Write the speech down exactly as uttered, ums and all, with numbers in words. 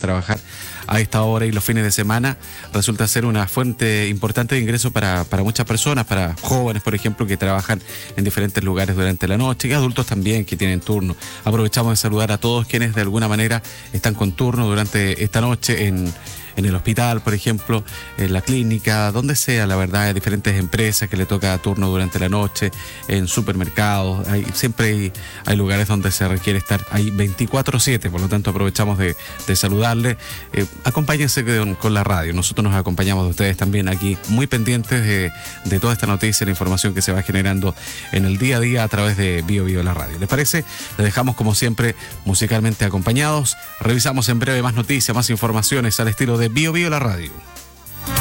trabajar a esta hora y los fines de semana resulta ser una fuente importante de ingreso para, para muchas personas, para jóvenes, por ejemplo, que trabajan en diferentes lugares durante la noche, y adultos también que tienen turno. Aprovechamos de saludar a todos quienes de alguna manera están con turno durante esta noche en, en el hospital, por ejemplo, en la clínica, donde sea, la verdad, hay diferentes empresas que le toca turno durante la noche, en supermercados, hay, siempre hay, hay lugares donde se requiere estar ahí veinticuatro siete, por lo tanto aprovechamos de, de saludarle. Eh, acompáñense con, con la radio, nosotros nos acompañamos de ustedes también aquí, muy pendientes de, de toda esta noticia, la información que se va generando en el día a día a través de Bio Bio la radio. ¿Les parece? Les dejamos como siempre musicalmente acompañados, revisamos en breve más noticias, más informaciones al estilo de Bio Bio la radio.